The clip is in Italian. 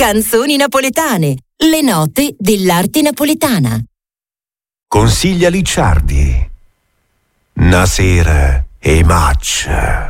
Canzoni napoletane, le note dell'arte napoletana. Consiglia Licciardi. Una sera e match.